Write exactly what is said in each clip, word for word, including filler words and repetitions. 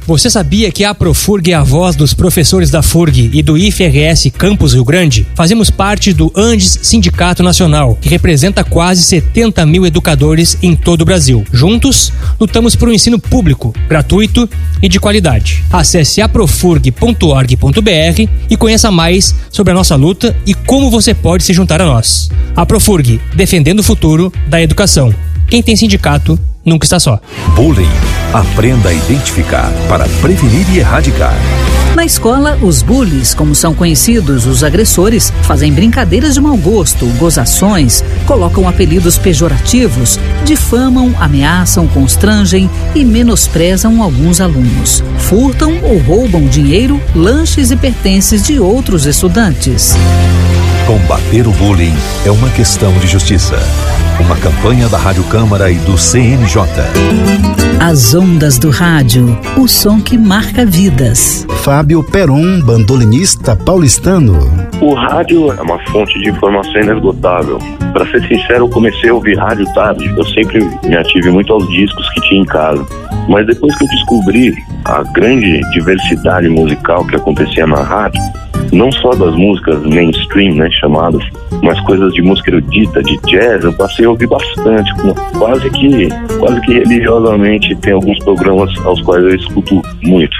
Você sabia que a Profurg é a voz dos professores da F U R G e do I F R S Campus Rio Grande? Fazemos parte do Andes Sindicato Nacional, que representa quase setenta mil educadores em todo o Brasil. Juntos, lutamos por um ensino público, gratuito e de qualidade. Acesse aprofurg ponto org ponto br e conheça mais sobre a nossa luta e como você pode se juntar a nós. A Profurg, defendendo o futuro da educação. Quem tem sindicato nunca está só. Bullying. Aprenda a identificar para prevenir e erradicar. Na escola, os bullies, como são conhecidos os agressores, fazem brincadeiras de mau gosto, gozações, colocam apelidos pejorativos, difamam, ameaçam, constrangem e menosprezam alguns alunos. Furtam ou roubam dinheiro, lanches e pertences de outros estudantes. Combater o bullying é uma questão de justiça. Uma campanha da Rádio Câmara e do C N J. As ondas do rádio, o som que marca vidas. Fábio Peron, bandolinista paulistano. O rádio é uma fonte de informação inesgotável. Para ser sincero, eu comecei a ouvir rádio tarde. Eu sempre me ative muito aos discos que tinha em casa. Mas depois que eu descobri a grande diversidade musical que acontecia na rádio, não só das músicas mainstream, né, chamadas, mas coisas de música erudita, de jazz, eu passei a ouvir bastante, quase que, quase que religiosamente. Tem alguns programas aos quais eu escuto muito.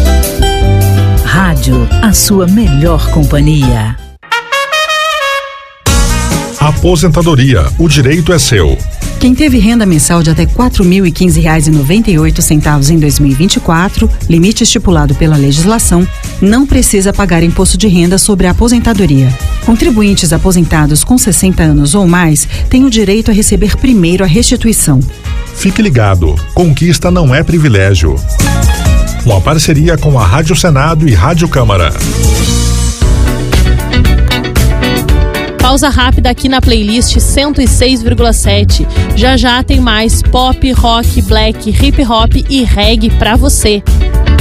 Rádio, a sua melhor companhia. Aposentadoria, o direito é seu. Quem teve renda mensal de até quatro mil e quinze reais e noventa e oito centavos em dois mil e vinte e quatro, limite estipulado pela legislação, não precisa pagar imposto de renda sobre a aposentadoria. Contribuintes aposentados com sessenta anos ou mais têm o direito a receber primeiro a restituição. Fique ligado, conquista não é privilégio. Uma parceria com a Rádio Senado e Rádio Câmara. Pausa rápida aqui na playlist cento e seis vírgula sete. Já já tem mais pop, rock, black, hip hop e reggae pra você.